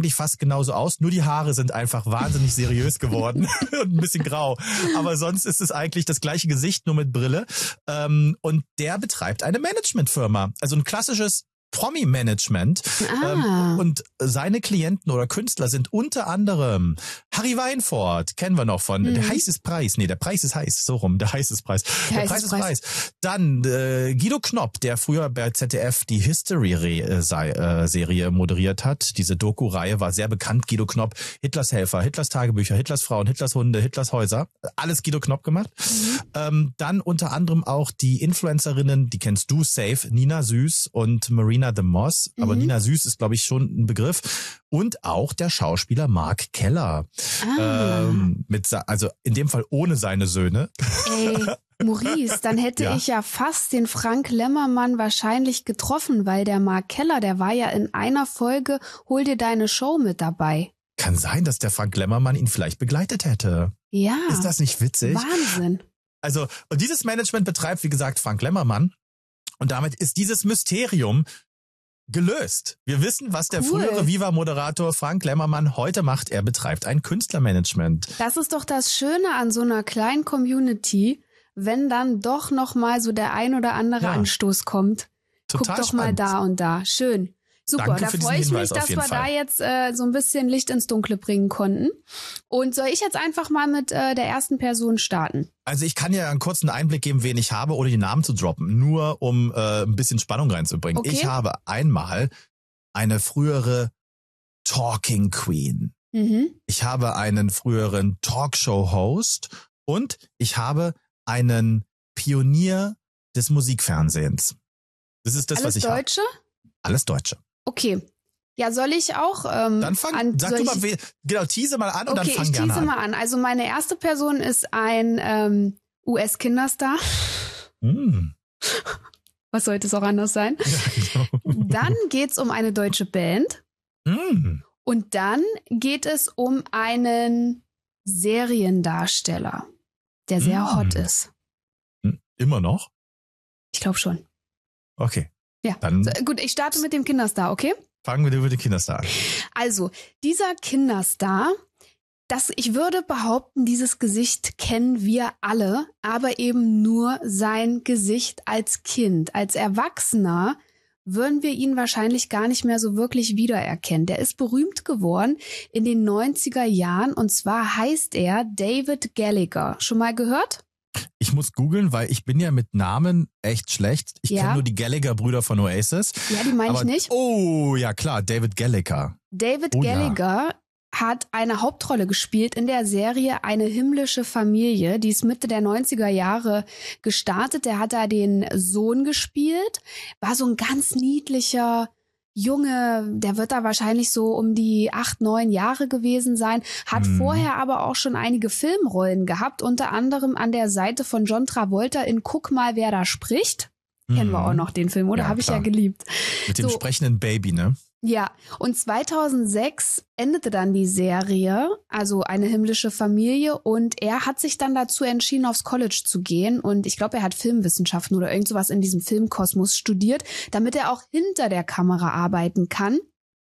eigentlich fast genauso aus, nur die Haare sind einfach wahnsinnig seriös geworden und ein bisschen grau. Aber sonst ist es eigentlich das gleiche Gesicht, nur mit Brille. Und der betreibt eine Managementfirma. Also ein klassisches Promi-Management. Und seine Klienten oder Künstler sind unter anderem Harry Weinfurt, kennen wir noch von Der heiße Preis. Nee, der Preis ist heiß, so rum, der heiße Preis. Der Preis ist Preis. Dann Guido Knopp, der früher bei ZDF die History-Serie moderiert hat. Diese Doku-Reihe war sehr bekannt. Guido Knopp, Hitlers Helfer, Hitlers Tagebücher, Hitlers Frauen, Hitlers Hunde, Hitlers Häuser. Alles Guido Knopp gemacht. Dann unter anderem auch die Influencerinnen, die kennst du safe, Nina Süß und Marina the Moss, aber Nina Süß ist, glaube ich, schon ein Begriff. Und auch der Schauspieler Mark Keller. Also in dem Fall ohne seine Söhne. Ey, Maurice, dann hätte ich ja fast den Frank Lemmermann wahrscheinlich getroffen, weil der Mark Keller, der war ja in einer Folge Hol dir deine Show mit dabei. Kann sein, dass der Frank Lemmermann ihn vielleicht begleitet hätte. Ja. Ist das nicht witzig? Wahnsinn. Also, und dieses Management betreibt, wie gesagt, Frank Lemmermann. Und damit ist dieses Mysterium gelöst. Wir wissen, was der frühere Viva-Moderator Frank Lemmermann heute macht. Er betreibt ein Künstlermanagement. Das ist doch das Schöne an so einer kleinen Community, wenn dann doch noch mal so der ein oder andere Anstoß kommt. Total Guck doch mal da und da. Schön. Super, Danke da für freue ich diesen mich, Hinweis dass wir da jetzt so ein bisschen Licht ins Dunkle bringen konnten. Und soll ich jetzt einfach mal mit der ersten Person starten? Also ich kann ja einen kurzen Einblick geben, wen ich habe, ohne die Namen zu droppen, nur um ein bisschen Spannung reinzubringen. Okay. Ich habe einmal eine frühere Talking Queen. Ich habe einen früheren Talkshow-Host und ich habe einen Pionier des Musikfernsehens. Das ist das, alles was ich Deutsche? habe. Alles Deutsche. Okay. Ja, soll ich auch? Dann fang, sag du mal, genau, tease mal an und dann fang gerne an. Ich tease mal an. Also meine erste Person ist ein US-Kinderstar. Was sollte es auch anders sein? Ja, genau. Dann geht's um eine deutsche Band. Und dann geht es um einen Seriendarsteller, der sehr hot ist. Immer noch? Ich glaube schon. Okay. Ja, dann so, gut, ich starte mit dem Kinderstar, okay? Fangen wir mit dem Kinderstar an. Also, dieser Kinderstar, ich würde behaupten, dieses Gesicht kennen wir alle, aber eben nur sein Gesicht als Kind. Als Erwachsener würden wir ihn wahrscheinlich gar nicht mehr so wirklich wiedererkennen. Der ist berühmt geworden in den 90er Jahren und zwar heißt er David Gallagher. Schon mal gehört? Ich muss googeln, weil ich bin ja mit Namen echt schlecht. Ich kenne nur die Gallagher-Brüder von Oasis. Ja, die meine ich nicht. Oh, ja klar, David Gallagher. David Gallagher hat eine Hauptrolle gespielt in der Serie Eine himmlische Familie. Die ist Mitte der 90er Jahre gestartet. Der hat da den Sohn gespielt. War so ein ganz niedlicher Junge, der wird da wahrscheinlich so um die 8, 9 Jahre gewesen sein, hat vorher aber auch schon einige Filmrollen gehabt, unter anderem an der Seite von John Travolta in Guck mal, wer da spricht. Kennen wir auch noch den Film, oder? Ja, habe ich ja geliebt. Mit dem sprechenden Baby, ne? Ja, und 2006 endete dann die Serie, also Eine himmlische Familie, und er hat sich dann dazu entschieden, aufs College zu gehen und ich glaube, er hat Filmwissenschaften oder irgend sowas in diesem Filmkosmos studiert, damit er auch hinter der Kamera arbeiten kann.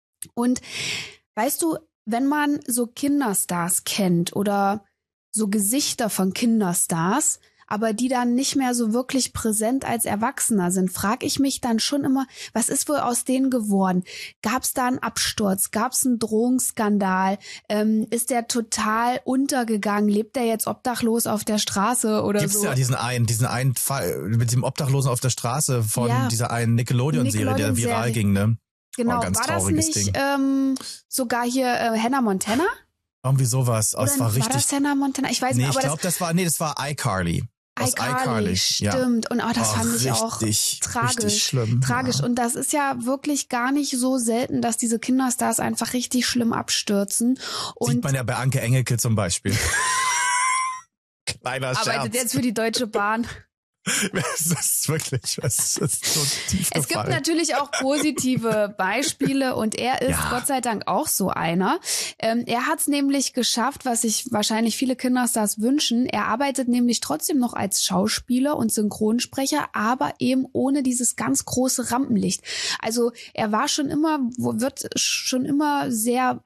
Und weißt du, wenn man so Kinderstars kennt oder so Gesichter von Kinderstars, aber die dann nicht mehr so wirklich präsent als Erwachsener sind, frage ich mich dann schon immer, was ist wohl aus denen geworden? Gab es da einen Absturz? Gab es einen Drogenskandal? Ist der total untergegangen? Lebt der jetzt obdachlos auf der Straße oder Gibt's so? Gibt's ja diesen einen Fall mit dem Obdachlosen auf der Straße von dieser einen Nickelodeon-Serie, der viral ging, ne? Genau, ganz war das nicht sogar hier Hannah Montana? Irgendwie sowas. War das Hannah Montana? Ich weiß nicht, aber ich glaube, das war iCarly. iCarly, stimmt. Und das fand ich auch tragisch. Schlimm. Tragisch. Ja. Und das ist ja wirklich gar nicht so selten, dass diese Kinderstars einfach richtig schlimm abstürzen. Und sieht man ja bei Anke Engelke zum Beispiel. Kleiner Scherz. Arbeitet jetzt für die Deutsche Bahn. Das ist wirklich, das ist so tief gefallen. Es gibt natürlich auch positive Beispiele und er ist Gott sei Dank auch so einer. Er hat es nämlich geschafft, was sich wahrscheinlich viele Kinderstars wünschen. Er arbeitet nämlich trotzdem noch als Schauspieler und Synchronsprecher, aber eben ohne dieses ganz große Rampenlicht. Also er war wird schon immer sehr